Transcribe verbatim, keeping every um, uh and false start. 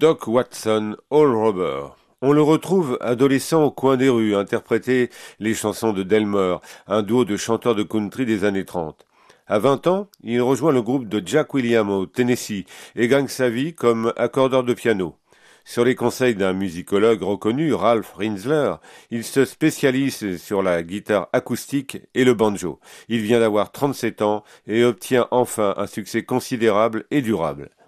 Doc Watson, All Robber. On le retrouve adolescent au coin des rues, interpréter les chansons de Delmore, un duo de chanteurs de country des années trente. À vingt ans, il rejoint le groupe de Jack Williams au Tennessee et gagne sa vie comme accordeur de piano. Sur les conseils d'un musicologue reconnu, Ralph Rinzler, il se spécialise sur la guitare acoustique et le banjo. Il vient d'avoir trente-sept ans et obtient enfin un succès considérable et durable.